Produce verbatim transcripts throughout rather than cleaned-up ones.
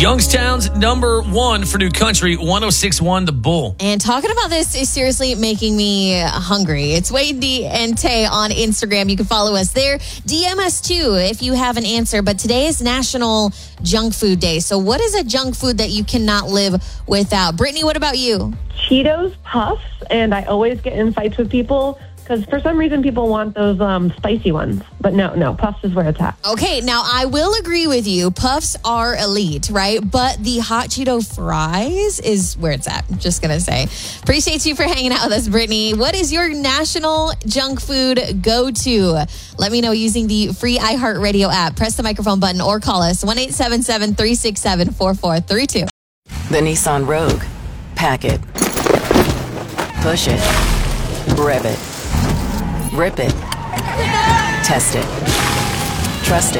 Youngstown's number one for New Country, one oh six point one The Bull. And talking about this is seriously making me hungry. It's Wade and Tay on Instagram. You can follow us there. D M us too if you have an answer. But today is National Junk Food Day. So what is a junk food that you cannot live without? Brittany, what about you? Cheetos Puffs, and I always get in fights with people because for some reason people want those um, spicy ones. But no, no, Puffs is where it's at. Okay, now I will agree with you. Puffs are elite, right? But the hot Cheeto fries is where it's at. I'm just going to say. Appreciate you for hanging out with us, Brittany. What is your national junk food go-to? Let me know using the free iHeartRadio app. Press the microphone button or call us one eight seven seven, three six seven, four four three two. The Nissan Rogue. Pack it. Push it. Rev it. Rip it. Test it. Trust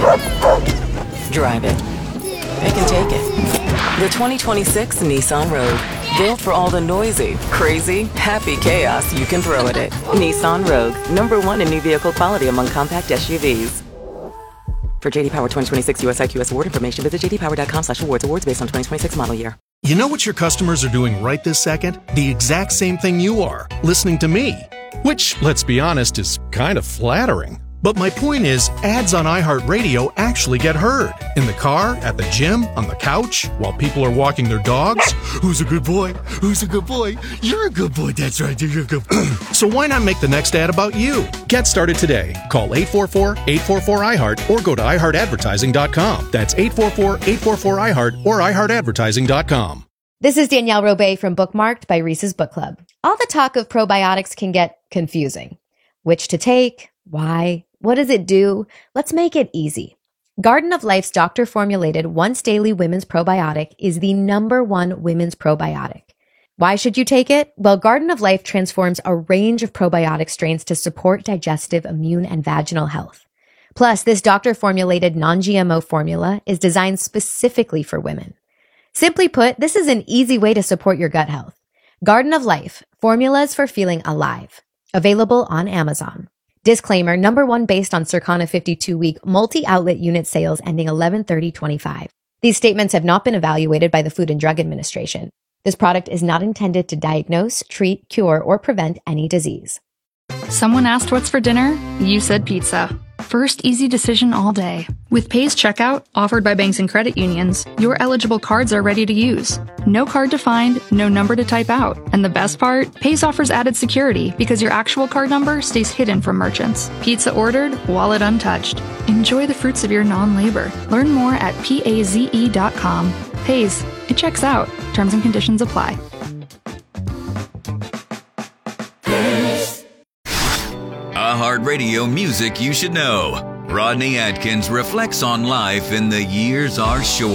it. Drive it. Pick and take it. The twenty twenty-six Nissan Rogue. Built for all the noisy, crazy, happy chaos you can throw at it. Nissan Rogue. Number one in new vehicle quality among compact S U Vs. For J D Power twenty twenty-six U S I Q S award information, visit j d power dot com slash awards. Awards based on twenty twenty-six model year. You know what your customers are doing right this second? The exact same thing you are, listening to me. Which, let's be honest, is kind of flattering. But my point is, ads on iHeartRadio actually get heard. In the car, at the gym, on the couch, while people are walking their dogs. Who's a good boy? Who's a good boy? You're a good boy. That's right. You're a good boy. So why not make the next ad about you? Get started today. Call eight four four, eight four four, I heart or go to i heart advertising dot com. That's eight four four, eight four four, I heart or i heart advertising dot com. This is Danielle Robay from Bookmarked by Reese's Book Club. All the talk of probiotics can get confusing. Which to take? Why? What does it do? Let's make it easy. Garden of Life's doctor-formulated once-daily women's probiotic is the number one women's probiotic. Why should you take it? Well, Garden of Life transforms a range of probiotic strains to support digestive, immune, and vaginal health. Plus, this doctor-formulated non-G M O formula is designed specifically for women. Simply put, this is an easy way to support your gut health. Garden of Life, formulas for feeling alive. Available on Amazon. Disclaimer, number one based on Circana fifty-two week multi-outlet unit sales ending eleven thirty twenty-five. These statements have not been evaluated by the Food and Drug Administration. This product is not intended to diagnose, treat, cure, or prevent any disease. Someone asked what's for dinner? You said pizza. First easy decision all day. With Pay's checkout, offered by banks and credit unions, your eligible cards are ready to use. No card to find, no number to type out. And the best part? Pay's offers added security because your actual card number stays hidden from merchants. Pizza ordered, wallet untouched. Enjoy the fruits of your non-labor. Learn more at paze dot com. Pay's. It checks out. Terms and conditions apply. iHeartRadio music you should know. Rodney Atkins reflects on life in the years are short.